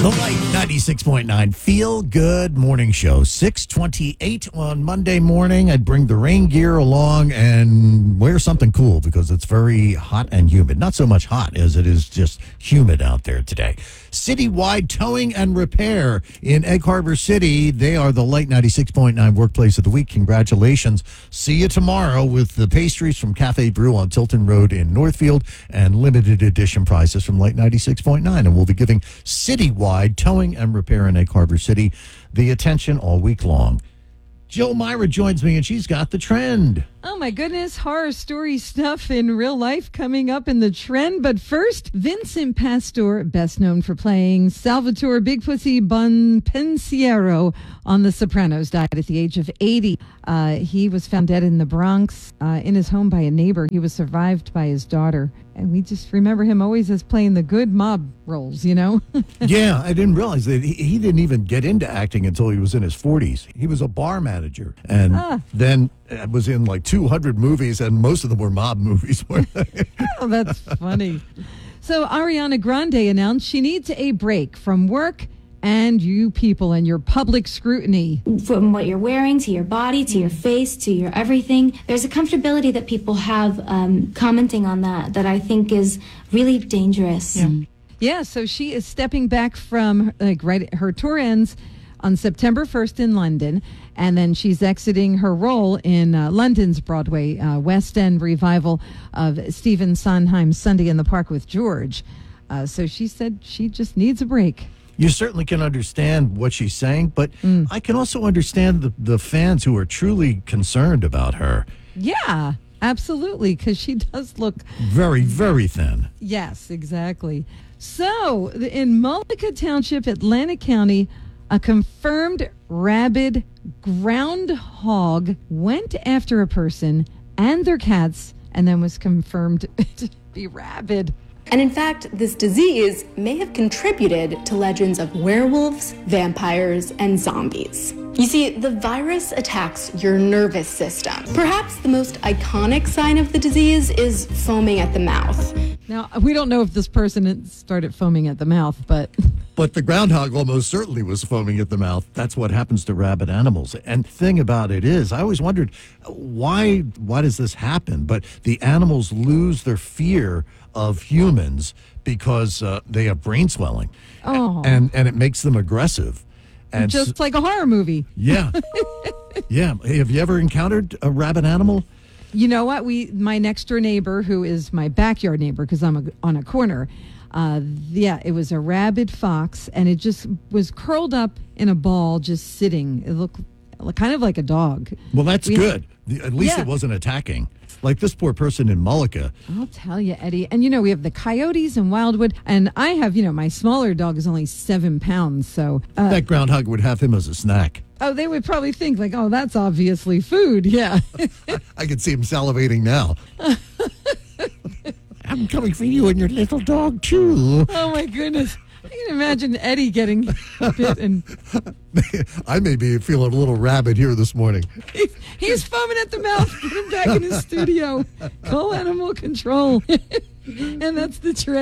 The Light 96.9 Feel Good Morning Show. 6:28 on Monday morning. I'd bring the rain gear along and wear something cool because it's very hot and humid. Not so much hot as it is just humid out there today. Citywide Towing and Repair in Egg Harbor City. They are the Light 96.9 Workplace of the Week. Congratulations. See you tomorrow with the pastries from Cafe Brew on Tilton Road in Northfield and limited edition prizes from Light 96.9. And we'll be giving Citywide Towing and Repair in Egg Harbor City the attention all week long. Jill Myra joins me, and she's got the trend. Oh, my goodness. Horror story stuff in real life coming up in the trend. But first, Vincent Pastore, best known for playing Salvatore Big Pussy Bonpensiero on The Sopranos, died at the age of 80. He was found dead in the Bronx in his home by a neighbor. He was survived by his daughter. And we just remember him always as playing the good mob roles, you know? Yeah, I didn't realize that he didn't even get into acting until he was in his 40s. He was a bar manager and then was in like 200 movies, and most of them were mob movies. Oh, that's funny. So Ariana Grande announced she needs a break from work and you people and your public scrutiny. From what you're wearing to your body, to your face, to your everything, there's a comfortability that people have commenting on that I think is really dangerous. Yeah, so she is stepping back from her tour ends on September 1st in London, and then she's exiting her role in London's Broadway West End revival of Stephen Sondheim's Sunday in the Park with George. So she said she just needs a break. You certainly can understand what she's saying, but I can also understand the fans who are truly concerned about her. Yeah, absolutely, because she does look very, very thin. Yes, exactly. So, in Mullica Township, Atlantic County, a confirmed rabid groundhog went after a person and their cats and then was confirmed to be rabid. And in fact, this disease may have contributed to legends of werewolves, vampires, and zombies. You see, the virus attacks your nervous system. Perhaps the most iconic sign of the disease is foaming at the mouth. Now, we don't know if this person started foaming at the mouth, but... But the groundhog almost certainly was foaming at the mouth. That's what happens to rabid animals. And the thing about it is, I always wondered, why does this happen? But the animals lose their fear of humans because they have brain swelling. Oh. And it makes them aggressive. And just like a horror movie. Yeah. Yeah. Hey, have you ever encountered a rabid animal? You know what? My next door neighbor, who is my backyard neighbor because I'm on a corner, it was a rabid fox, and it just was curled up in a ball, just sitting. It looked kind of like a dog. Well, that's good. At least it wasn't attacking. Like this poor person in Mullica. I'll tell you, Eddie. And, we have the coyotes in Wildwood. And I have, my smaller dog is only 7 pounds. So that groundhog would have him as a snack. Oh, they would probably think like, oh, that's obviously food. Yeah. I can see him salivating now. I'm coming for you and your little dog, too. Oh, my goodness. I can imagine Eddie getting bit and... I may be feeling a little rabid here this morning. He's foaming at the mouth. Get him back in his studio. Call animal control. And that's the trend.